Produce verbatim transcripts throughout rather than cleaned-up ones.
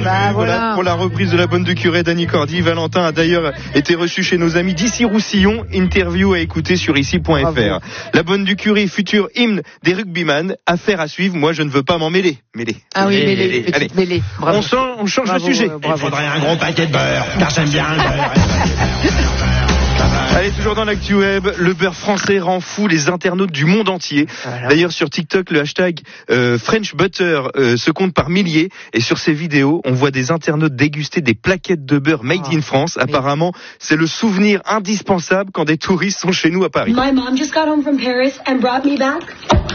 bah, voilà. voilà. Pour la reprise de La Bonne du Curé d'Annie Cordy. Valentin a d'ailleurs été reçu chez nos amis d'Issy Roussillon. Interview à écouter sur ici point f r. La Bonne du Curé, futur hymne des rugbyman. Affaire à suivre. Moi, je ne veux pas m'en mêler. Mêler. Ah oui, mêler, mêler. petite Allez. mêlée. Bravo. On, sent, on change Bravo, de sujet. euh, bravo. Il faudrait un gros paquet de beurre, car j'aime bien le beurre. Allez, toujours dans l'actu web, le beurre français rend fou les internautes du monde entier. Voilà. D'ailleurs, sur TikTok, le hashtag euh, French Butter euh, se compte par milliers. Et sur ces vidéos, on voit des internautes déguster des plaquettes de beurre made Oh, in France. mais... Apparemment, c'est le souvenir indispensable quand des touristes sont chez nous à Paris. My mom just got home from Paris and brought me back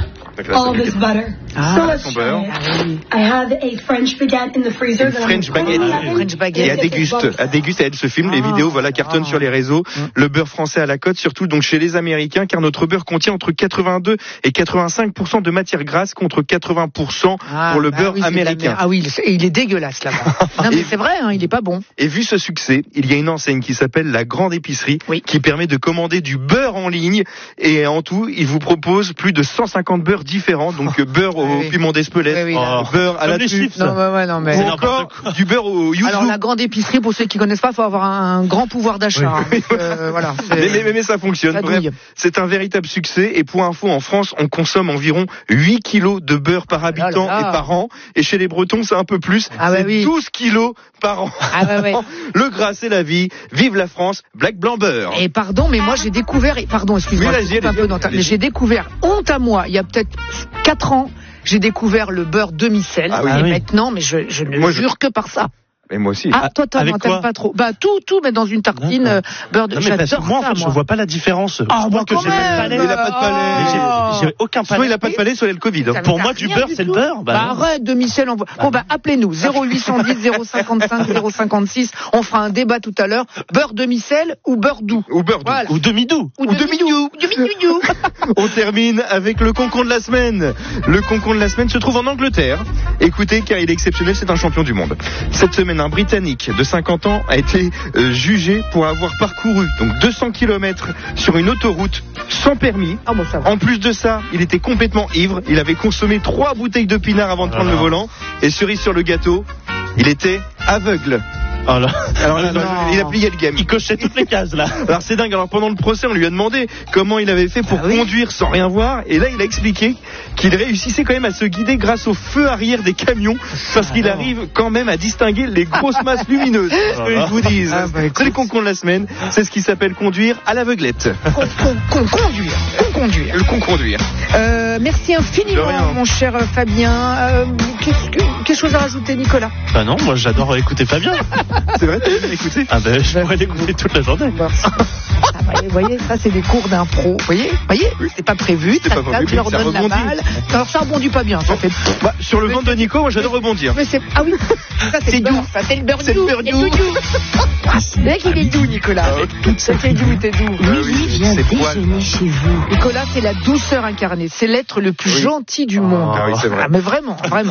all this butter. Ah, so let's son try beurre. it. Ah oui. I have a French baguette in the freezer. Une that I'm French baguette. currently having. French baguette. Et à déguste, à déguste, elle se filme, les Ah, vidéos, voilà, cartonnent ah. sur les réseaux. Le beurre français à la cote, surtout donc chez les Américains, car notre beurre contient entre quatre-vingt-deux et quatre-vingt-cinq pour cent de matière grasse contre quatre-vingts pour cent Ah, pour le bah beurre oui, c'est de la américain. merde. Ah oui, il est- il est dégueulasse là-bas. Non mais Et- c'est vrai, hein, il est pas bon. Et vu ce succès, il y a une enseigne qui s'appelle La Grande Épicerie, Oui. qui permet de commander du beurre en ligne. Et en tout, il vous propose plus de cent cinquante beurres différents. Donc euh, beurre au Oui. piment d'Espelette, Oui, oui, euh, là. beurre à Comme la les truffe, chips. Non, ouais, ouais, non mais. ou encore du beurre au yuzu. Alors la grande épicerie, pour ceux qui connaissent pas, faut avoir un grand pouvoir d'achat. hein. Donc, euh, voilà. c'est- Mais, mais, mais, mais ça fonctionne. Ça Bref, douille. c'est un véritable succès. Et pour info, en France, on consomme environ huit kilos de beurre par habitant là là. et par an. Et chez les Bretons, c'est un peu plus. Ah ouais, c'est oui. douze kilos par an. Ah ouais, ouais. Le gras, c'est la vie. Vive la France. Black Blanc Beurre. Et pardon, mais moi j'ai découvert, et pardon, excuse-moi, Oui, je vas-y, coupe un allez-y, peu dans ta- mais allez-y. j'ai découvert, honte à moi, il y a peut-être quatre ans, j'ai découvert le beurre demi-sel. Ah oui. Et Ah oui. maintenant, mais je, je ne Moi, je- jure que par ça. Et moi aussi. Ah, toi, toi, avec non, t'aimes quoi pas trop. Bah, tout, tout, mais dans une tartine, euh, beurre de, Non, mais parce que j'adore moi, en ça, fait, je moi. vois pas la différence. Ah, Je bah, vois que quand j'ai pas de même. palais. Il a pas de palais. Mais j'ai- j'ai aucun palais. Soit il a pas de palais, soit il a le Covid. Ça Pour m'énerve moi, du rien beurre, du c'est le tout. beurre. Bah, Bah, non. arrête, demi-sel, on voit. Bon, bah, appelez-nous. zéro huit cent dix, zéro cinquante-cinq, zéro cinquante-six. On fera un débat tout à l'heure. Beurre demi-sel ou beurre doux? Ou beurre doux. Voilà. Ou demi-doux. Ou demi-doux. Demi-doux. On termine avec le concon de la semaine. Le concon de la semaine se trouve en Angleterre. Écoutez, car il est exceptionnel, c'est un champion du monde. Cette semaine, un Britannique de cinquante ans a été euh, jugé pour avoir parcouru donc deux cents kilomètres sur une autoroute sans permis. Ah, bon, ça va. En plus de ça, il était complètement ivre. Il avait consommé trois bouteilles de pinard avant de prendre Ah. le volant. Et cerise sur le gâteau, il était aveugle. Oh là. Alors, Ah, non. il a plié le game. Il cochait toutes les cases, là. Alors c'est dingue, alors pendant le procès on lui a demandé comment il avait fait pour Ah oui. conduire sans rien voir, et là il a expliqué qu'il réussissait quand même à se guider grâce au feu arrière des camions, parce qu'il Ah non. arrive quand même à distinguer les grosses masses lumineuses. Ce que je vous dise. Ah bah, écoute. C'est le concon de la semaine, c'est ce qui s'appelle conduire à l'aveuglette. Con, con, con, conduire. Con, conduire. Le con conduire. Euh, merci De infiniment, rien. mon cher Fabien. Euh, qu'est-ce que- quelque chose à rajouter, Nicolas? Bah non, moi, j'adore écouter Fabien. C'est vrai, t'as écouté? Ah ben, je pourrais l'écouter toute la journée. Merci. Ah, voyez, voyez, ça c'est des cours d'impro. Vous voyez, voyez, c'est pas prévu. C'était pas tac, tac, prévu, je leur ça donne la rebondit. balle. Alors ça rebondit pas bien. Ça fait. Bah, sur le ventre de Nico, moi j'adore rebondir. Mais c'est ah oui, ça c'est C'est le beurre. doux. Ça c'est le beurre C'est le doux. beurre C'est doux. le doux. C'est vrai qu'il est doux, Nicolas. Ah, Ça c'est doux, t'es doux. Bah oui, vient c'est poil. déjeuner chez vous. Nicolas, c'est la douceur incarnée. C'est l'être le plus Oui. gentil du monde. Ah oui, c'est vrai. Ah, mais vraiment, vraiment.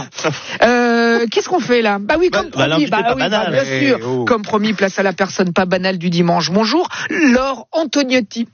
Euh, qu'est-ce qu'on fait là? Bah oui, comme bah, promis. l'invité Bah, pas oui, banal. bah, bien Eh, sûr. oh. Comme promis, place à la personne pas banale du dimanche. Bonjour, Laure Antoniotti.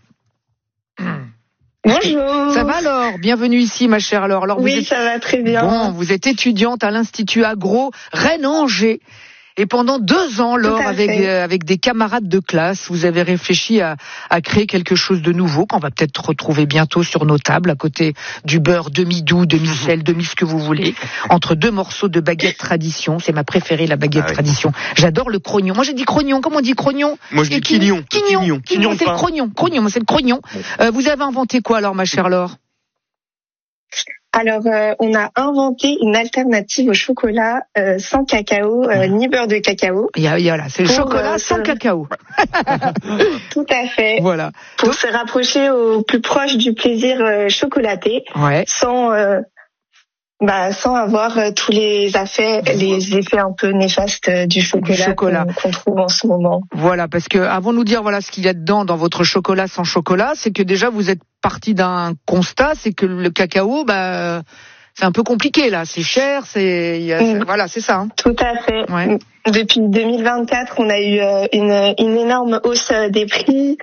Bonjour. Ça va Laure? Bienvenue ici, ma chère Laure. Alors, vous Oui, êtes... ça va très bien. Bon, vous êtes étudiante à l'Institut Agro Rennes-Angers. Et pendant deux ans, Laure, à avec, fait. euh, avec des camarades de classe, vous avez réfléchi à, à créer quelque chose de nouveau qu'on va peut-être retrouver bientôt sur nos tables, à côté du beurre demi-doux, demi-sel, demi ce que vous voulez, entre deux morceaux de baguette tradition. C'est ma préférée, la baguette Ah oui. tradition. J'adore le crognon. Moi, j'ai dit crognon. Comment on dit crognon? Moi je dis Et qui- quignon. Quignon. Quignon. Quignon, c'est le pain. crognon. Crognon, moi, c'est le crognon. Euh, vous avez inventé quoi alors, ma chère Laure? Alors, euh, on a inventé une alternative au chocolat euh, sans cacao, euh, ni beurre de cacao. Il y a, il y a là, c'est le Pour, chocolat euh, sans ça- cacao. Tout à fait. Voilà. Pour se rapprocher au plus proche du plaisir euh, chocolaté, Ouais. sans euh, bah, sans avoir euh, tous les effets, les effets un peu néfastes euh, du chocolat, chocolat. qu'on qu'on trouve en ce moment. Voilà, parce que avant de nous dire voilà ce qu'il y a dedans dans votre chocolat sans chocolat, c'est que déjà vous êtes parti d'un constat, c'est que le cacao, bah, c'est un peu compliqué là, c'est cher, c'est, il y a- Mm. c'est- voilà, c'est ça. Hein. Tout à fait. Ouais. Depuis deux mille vingt-quatre, on a eu euh, une, une énorme hausse euh, des prix.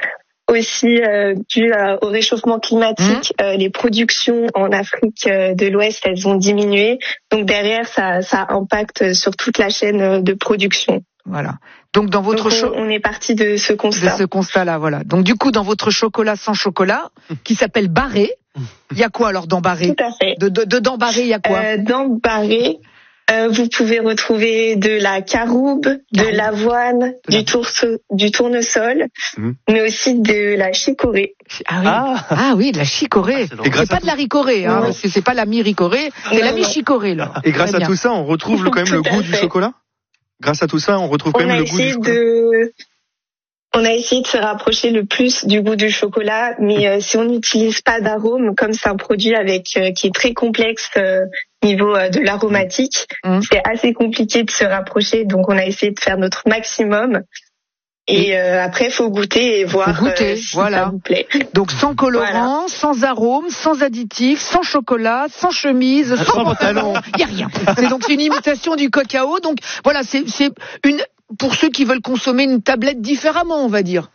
aussi euh, dû euh, au réchauffement climatique, mmh. euh, les productions en Afrique euh, de l'Ouest, elles ont diminué. Donc derrière, ça, ça impacte sur toute la chaîne de production. Voilà. Donc dans votre Donc, cho- on, on est parti de ce constat. De ce constat-là, voilà. Donc du coup, dans votre chocolat sans chocolat, qui s'appelle Barré, il y a quoi alors dans Barré ? Tout à fait. De, de, dedans Barré, il y a quoi ? euh, Dans Barré, euh, vous pouvez retrouver de la caroube, caroube. de l'avoine, de du, tourse, du tournesol, mmh. mais aussi de la chicorée. Ah oui, ah. ah oui, de la chicorée. Ah, c'est, c'est pas de la ricorée, hein, ouais. parce que c'est pas la mi-ricorée, c'est non, la mi-chicorée là. Et grâce à tout ça, on retrouve quand même le goût du chocolat ? Grâce à tout ça, on retrouve quand on même le goût du chocolat. De... On a essayé de se rapprocher le plus du goût du chocolat, mais euh, si on n'utilise pas d'arôme, comme c'est un produit avec euh, qui est très complexe euh, niveau euh, de l'aromatique, mmh. c'est assez compliqué de se rapprocher. Donc on a essayé de faire notre maximum. Et euh, après, il faut goûter et voir faut goûter, euh, si voilà. ça vous plaît. Donc sans colorant, voilà. sans arôme, sans additifs, sans chocolat, sans chemise, sans, sans pantalon, il n'y a rien. C'est donc une imitation du cacao. Donc voilà, c'est, c'est une pour ceux qui veulent consommer une tablette différemment, on va dire.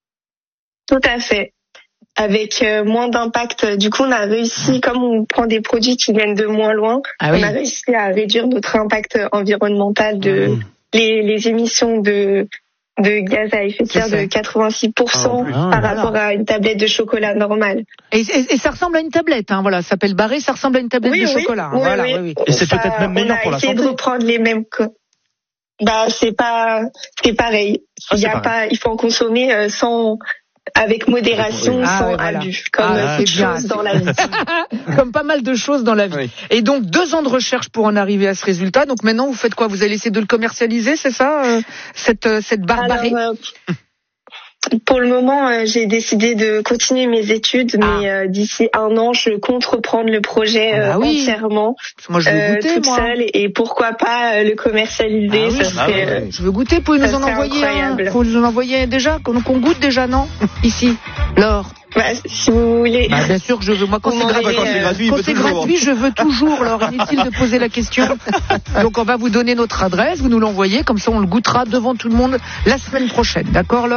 Tout à fait. Avec euh, moins d'impact. Du coup, on a réussi, comme on prend des produits qui viennent de moins loin, ah oui. on a réussi à réduire notre impact environnemental de mmh. les, les émissions de de gaz à effet de serre de quatre-vingt-six pour cent ah, par voilà. rapport à une tablette de chocolat normale. Et, et, et ça ressemble à une tablette, hein, voilà, ça s'appelle Barré, ça ressemble à une tablette oui, de oui, chocolat. Oui, voilà, oui. Oui, oui. Et c'est ça, peut-être même meilleur pour la santé. On a essayé de reprendre les mêmes co- Bah, c'est pas, c'est pareil. Ah, il y a pas, il faut en consommer euh, sans, avec modération, ah, sans ouais, voilà. abus, comme ah, toute chose dans la vie. Comme pas mal de choses dans la vie. Oui. Et donc deux ans de recherche pour en arriver à ce résultat. Donc maintenant, vous faites quoi ? Vous allez essayer de le commercialiser, c'est ça, euh, cette euh, cette barbarie ? Alors, euh, pour le moment, euh, j'ai décidé de continuer mes études, ah. mais euh, d'ici un an, je compte reprendre le projet euh, ah bah oui. entièrement, moi, je veux euh, goûter, toute moi. seule, et pourquoi pas euh, le commercialiser. Ah oui, ça serait, ah oui. Je veux goûter. Pouvez nous en envoyer un. Faut nous en envoyer déjà, qu'on, qu'on goûte déjà, non ? Ici, Laure. Bah, si vous voulez. Bah, bien sûr que je veux. Moi, quand, c'est, gra- quand c'est gratuit, quand c'est gratuit, je veux toujours. Alors, inutile de poser la question. Donc, on va vous donner notre adresse, vous nous l'envoyez, comme ça, on le goûtera devant tout le monde la semaine prochaine. D'accord, Laure ?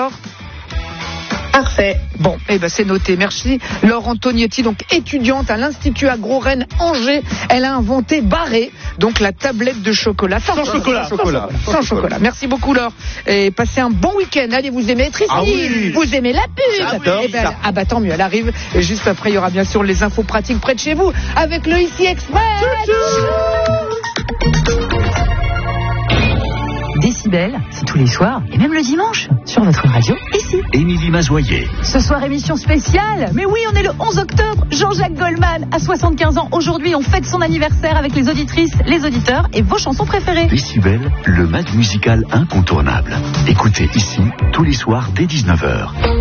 Parfait. Bon, eh ben c'est noté. Merci. Laure Antonietti, donc étudiante à l'Institut Agro-Rennes Angers. Elle a inventé Barré, donc la tablette de chocolat. Sans, sans chocolat. Sans chocolat. Sans, sans chocolat. Merci beaucoup, Laure. Et passez un bon week-end. Allez, vous aimez être ici. Ah oui. Vous aimez la pub. Ah, oui, eh ben, ah bah tant mieux, elle arrive. Et juste après, il y aura bien sûr les infos pratiques près de chez vous avec le Ici Express. Décibel, c'est tous les soirs, et même le dimanche, sur votre radio, ici. Émilie Mazoyer. Ce soir, émission spéciale. Mais oui, on est le onze octobre. Jean-Jacques Goldman a soixante-quinze ans. Aujourd'hui, on fête son anniversaire avec les auditrices, les auditeurs et vos chansons préférées. Décibel, le mag musical incontournable. Écoutez ici, tous les soirs dès dix-neuf heures.